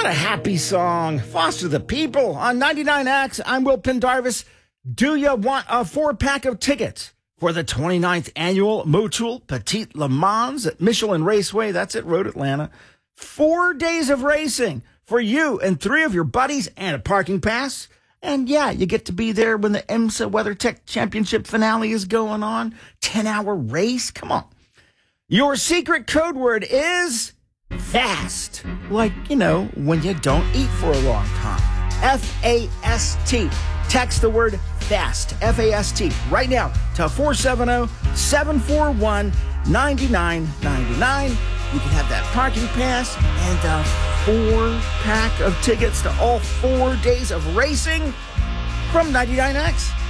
What a happy song. Foster the People on 99X. I'm Will Pendarvis. Do you want a 4-pack of tickets for the 29th annual Motul Petite Le Mans at Michelin Raceway? That's at Road Atlanta. 4 days of racing for you and 3 of your buddies and a parking pass. And yeah, you get to be there when the IMSA WeatherTech Championship finale is going on. 10-hour race. Come on. Your secret code word is FAST. Like, when you don't eat for a long time. F-A-S-T. Text the word FAST, F-A-S-T, right now to 470-741-9999. You can have that parking pass and a 4-pack of tickets to all 4 days of racing from 99X.